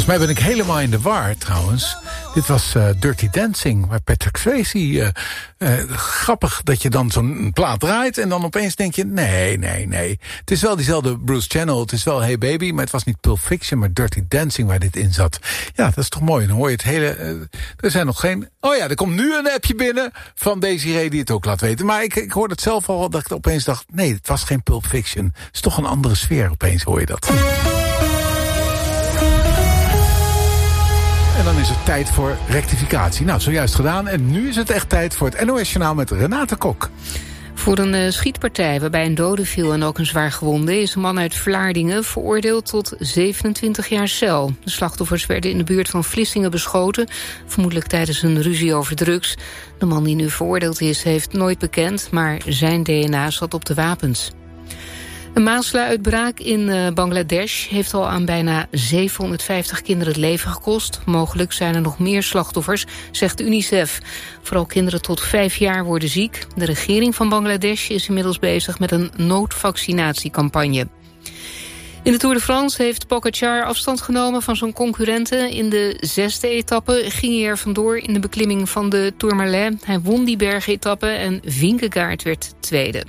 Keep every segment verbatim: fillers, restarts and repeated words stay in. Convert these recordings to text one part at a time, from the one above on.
Volgens mij ben ik helemaal in de war trouwens. Dit was uh, Dirty Dancing, waar Patrick Swayze... Uh, uh, grappig dat je dan zo'n plaat draait... en dan opeens denk je, nee, nee, nee. Het is wel diezelfde Bruce Channel, het is wel Hey Baby... maar het was niet Pulp Fiction, maar Dirty Dancing waar dit in zat. Ja, dat is toch mooi. Dan hoor je het hele... Uh, er zijn nog geen... Oh ja, er komt nu een appje binnen van Desiree die het ook laat weten. Maar ik, ik hoorde het zelf al, dat ik opeens dacht... nee, het was geen Pulp Fiction. Het is toch een andere sfeer, opeens hoor je dat. En dan is het tijd voor rectificatie. Nou, zojuist gedaan. En nu is het echt tijd voor het N O S-journaal met Renate Kok. Voor een uh, schietpartij waarbij een dode viel en ook een zwaar gewonde... is een man uit Vlaardingen veroordeeld tot zevenentwintig jaar cel. De slachtoffers werden in de buurt van Vlissingen beschoten... vermoedelijk tijdens een ruzie over drugs. De man die nu veroordeeld is heeft nooit bekend... maar zijn D N A zat op de wapens. Een mazelenuitbraak in uh, Bangladesh heeft al aan bijna zevenhonderdvijftig kinderen het leven gekost. Mogelijk zijn er nog meer slachtoffers, zegt UNICEF. Vooral kinderen tot vijf jaar worden ziek. De regering van Bangladesh is inmiddels bezig met een noodvaccinatiecampagne. In de Tour de France heeft Pogacar afstand genomen van zijn concurrenten. In de zesde etappe ging hij er vandoor in de beklimming van de Tourmalet. Hij won die bergetappe en Vingegaard werd tweede.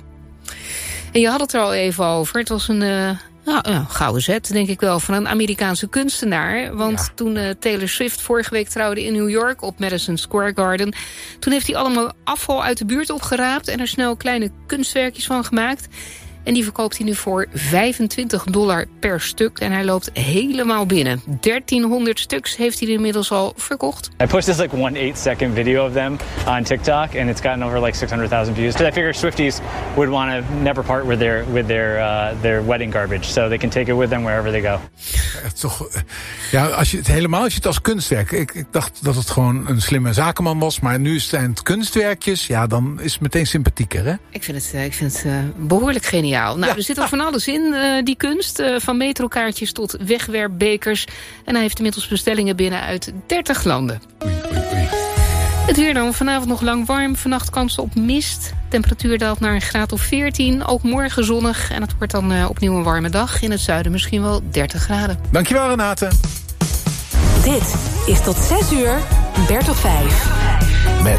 En je had het er al even over. Het was een uh, nou, uh, gouden zet, denk ik wel, van een Amerikaanse kunstenaar. Want ja. toen uh, Taylor Swift vorige week trouwde in New York op Madison Square Garden... toen heeft hij allemaal afval uit de buurt opgeraapt... en er snel kleine kunstwerkjes van gemaakt... En die verkoopt hij nu voor vijfentwintig dollar per stuk. En hij loopt helemaal binnen. dertienhonderd stuks heeft hij er inmiddels al verkocht. I posted this like one eight second video of them on TikTok. And it's gotten over like six hundred thousand views. Because I figured Swifties would want to never part with their, with their, uh, their wedding garbage. So they can take it with them wherever they go. Ja, toch, ja, als je het helemaal als je het als kunstwerk... Ik, ik dacht dat het gewoon een slimme zakenman was. Maar nu zijn het kunstwerkjes. Ja, dan is het meteen sympathieker, hè? Ik vind het, ik vind het uh, behoorlijk geniaal. Nou, ja. Er zit er van alles in, uh, die kunst. Uh, van metrokaartjes tot wegwerpbekers. En hij heeft inmiddels bestellingen binnen uit dertig landen. Oei, oei, oei. Het weer dan. Vanavond nog lang warm. Vannacht kans op mist. Temperatuur daalt naar een graad of veertien. Ook morgen zonnig. En het wordt dan uh, opnieuw een warme dag. In het zuiden misschien wel dertig graden. Dankjewel, Renate. Dit is tot zes uur Bert of vijf.